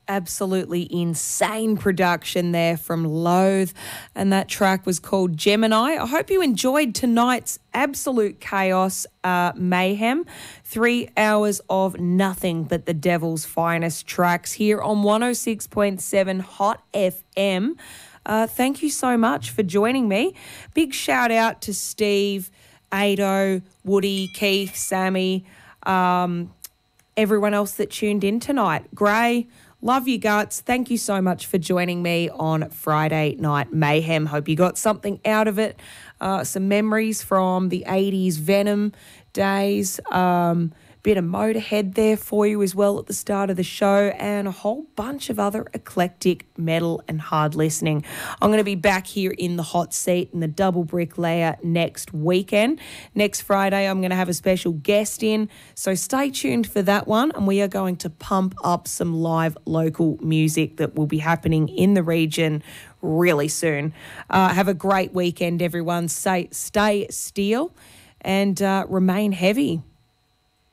absolutely insane production there from Loathe, and that track was called Gemini. I hope you enjoyed tonight's absolute chaos, mayhem. 3 hours of nothing but the devil's finest tracks here on 106.7 Hot FM. Thank you so much for joining me. Big shout out to Steve, Ado, Woody, Keith, Sammy, everyone else that tuned in tonight. Gray, love you guts. Thank you so much for joining me on Friday Night Mayhem. Hope you got something out of it. Some memories from the 80s Venom days. Bit of Motorhead there for you as well at the start of the show, and a whole bunch of other eclectic metal and hard listening. I'm going to be back here in the hot seat in the Double Brick Layer next weekend. Next Friday, I'm going to have a special guest in, so stay tuned for that one, and we are going to pump up some live local music that will be happening in the region really soon. Have a great weekend, everyone. Stay steel and remain heavy.